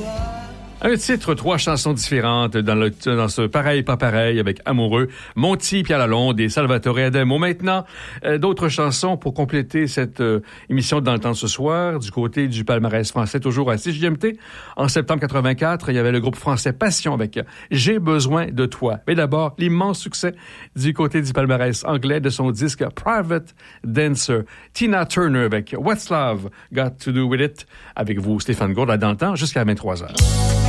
Un titre, 3 chansons différentes dans ce Pareil, pas pareil avec Amoureux, Monty, Pierre Lalonde et Salvatore Adamo. Maintenant, d'autres chansons pour compléter cette émission Dans le temps ce soir. Du côté du palmarès français, toujours à CJMT. En septembre 84, il y avait le groupe français Passion avec J'ai besoin de toi. Mais d'abord, l'immense succès du côté du palmarès anglais de son disque Private Dancer. Tina Turner avec What's Love Got to Do With It. Avec vous, Stéphane Gourde, dans le temps, jusqu'à 23h.